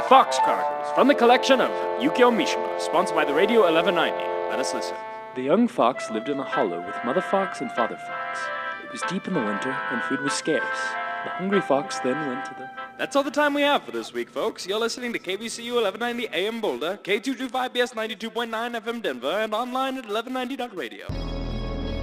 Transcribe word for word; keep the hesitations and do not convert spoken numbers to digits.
Fox Chronicles, from the collection of Yukio Mishima, sponsored by the Radio eleven ninety. Let us listen. The young fox lived in a hollow with Mother Fox and Father Fox. It was deep in the winter, and food was scarce. The hungry fox then went to the... That's all the time we have for this week, folks. You're listening to K B C U eleven ninety A M Boulder, K two twenty-five B S ninety-two point nine F M Denver, and online at eleven ninety dot radio.